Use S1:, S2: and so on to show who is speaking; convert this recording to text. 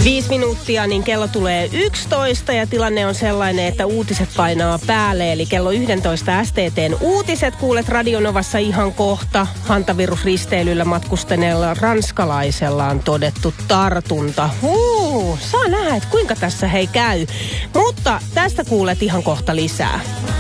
S1: 5 minuuttia, niin kello tulee 11 ja tilanne on sellainen, että uutiset painaa päälle. Eli kello 11 STT:n uutiset kuulet Radionovassa ihan kohta. Hantavirusristeilyllä matkustaneella ranskalaisella on todettu tartunta. Saa nähdä, että kuinka tässä hei käy. Mutta tästä kuulet ihan kohta lisää.